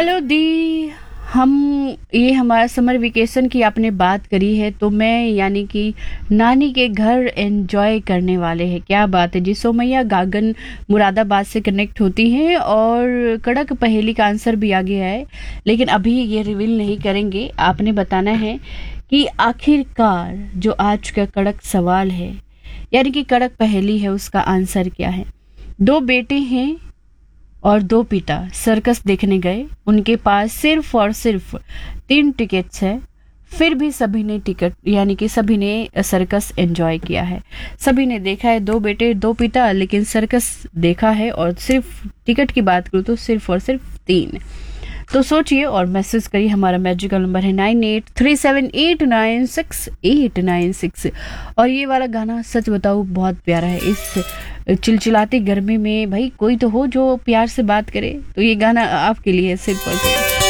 Hello दी। हम ये हमारा समर वेकेशन की आपने बात करी है, तो मैं यानी कि नानी के घर एंजॉय करने वाले हैं। क्या बात है जी। सोमैया गागन मुरादाबाद से कनेक्ट होती हैं और कड़क पहेली का आंसर भी आ गया है, लेकिन अभी ये रिवील नहीं करेंगे। आपने बताना है कि आखिरकार जो आज का कड़क सवाल है यानी कि कड़क पहेली है, उसका आंसर क्या है। दो बेटे हैं और दो पिता सर्कस देखने गए। उनके पास सिर्फ और सिर्फ 3 टिकट्स है, फिर भी सभी ने टिकट यानी कि सभी ने सर्कस एंजॉय किया है। सभी ने देखा है, दो बेटे दो पिता, लेकिन सर्कस देखा है और सिर्फ टिकट की बात करूँ तो सिर्फ और सिर्फ 3। तो सोचिए और मैसेज करिए। हमारा मैजिकल नंबर है 9837896896। और ये वाला गाना सच बताऊँ बहुत प्यारा है। इस चिलचिलाती गर्मी में भाई कोई तो हो जो प्यार से बात करे, तो ये गाना आपके लिए सिर्फ और सिर्फ